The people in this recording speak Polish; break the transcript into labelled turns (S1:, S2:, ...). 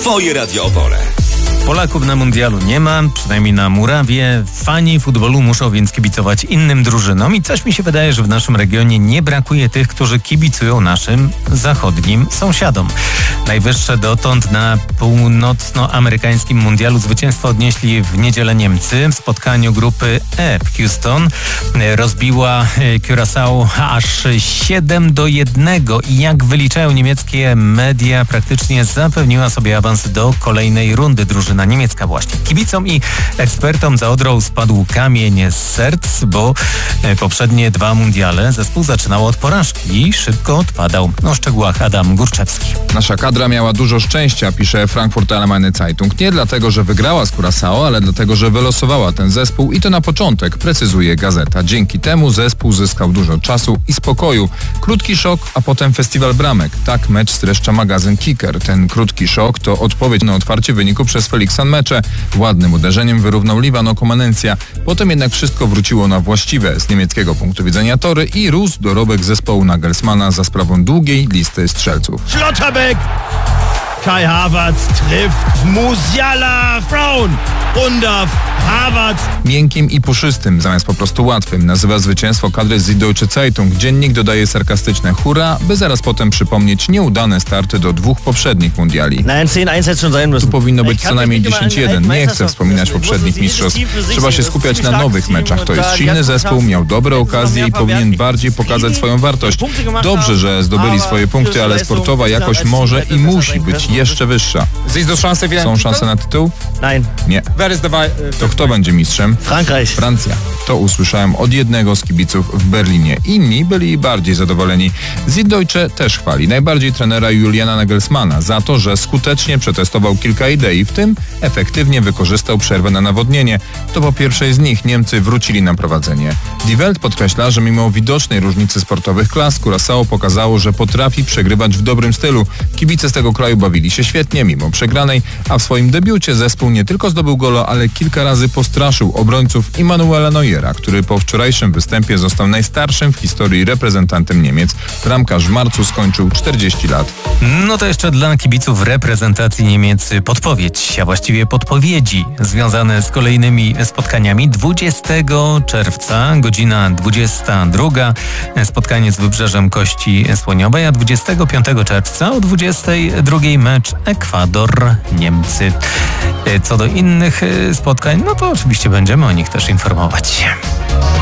S1: Twoje Radio Opole.
S2: Polaków na mundialu nie ma, przynajmniej na murawie. Fani futbolu muszą więc kibicować innym drużynom i coś mi się wydaje, że w naszym regionie nie brakuje tych, którzy kibicują naszym zachodnim sąsiadom. Najwyższe dotąd na północnoamerykańskim mundialu zwycięstwo odnieśli w niedzielę Niemcy. W spotkaniu grupy E Houston rozbiła Curaçao aż 7-1 i jak wyliczają niemieckie media, praktycznie zapewniła sobie awans do kolejnej rundy drużyna niemiecka właśnie. Kibicom i ekspertom za Odrą spadł kamień z serc, bo poprzednie 2 mundiale zespół zaczynał od porażki i szybko odpadał. O szczegółach Adam Górczewski.
S3: Nasza kadra miała dużo szczęścia, pisze Frankfurter Allgemeine Zeitung. Nie dlatego, że wygrała z Curaçao, ale dlatego, że wylosowała ten zespół i to na początek, precyzuje gazeta. Dzięki temu zespół zyskał dużo czasu i spokoju. Krótki szok, a potem festiwal bramek. Tak mecz streszcza magazyn Kicker. Ten krótki szok to odpowiedź na otwarcie wyniku przez Feliksa Mecze. Ładnym uderzeniem wyrównał Livano Komanencja. Potem jednak wszystko wróciło na właściwe z niemieckiego punktu widzenia tory i rósł dorobek zespołu Nagelsmana za sprawą długiej listy strzelców.
S4: Schlotterbeck! Kai Havertz trifft Musiala, Frauen und auf Havertz.
S3: Miękkim i puszystym, zamiast po prostu łatwym, nazywa zwycięstwo kadry Süddeutsche Zeitung. Dziennik dodaje sarkastyczne hurra, by zaraz potem przypomnieć nieudane starty do 2 poprzednich mundiali. Tu powinno być co najmniej 10-1. Nie chcę wspominać poprzednich mistrzostw. Trzeba się skupiać na nowych meczach. To jest silny zespół, miał dobre okazje i powinien bardziej pokazać swoją wartość. Dobrze, że zdobyli swoje punkty, ale sportowa jakość może i musi być jeszcze wyższa. Są szanse na tytuł? Nie. To kto będzie mistrzem? Francja. To usłyszałem od jednego z kibiców w Berlinie. Inni byli bardziej zadowoleni. Süddeutsche też chwali najbardziej trenera Juliana Nagelsmana za to, że skutecznie przetestował kilka idei, w tym efektywnie wykorzystał przerwę na nawodnienie. To po pierwszej z nich Niemcy wrócili na prowadzenie. Die Welt podkreśla, że mimo widocznej różnicy sportowych klas Curaçao pokazało, że potrafi przegrywać w dobrym stylu. Kibice z tego kraju bawili się świetnie mimo przegranej, a w swoim debiucie zespół nie tylko zdobył gola, ale kilka razy postraszył obrońców Immanuela Neuera, który po wczorajszym występie został najstarszym w historii reprezentantem Niemiec. Bramkarz w marcu skończył 40 lat.
S2: No to jeszcze dla kibiców reprezentacji Niemiec podpowiedź, a właściwie podpowiedzi związane z kolejnymi spotkaniami. 20 czerwca, godzina 22, spotkanie z Wybrzeżem Kości Słoniowej, a 25 czerwca o 22 mecz Ekwador-Niemcy. Co do innych spotkań, no to oczywiście będziemy o nich też informować.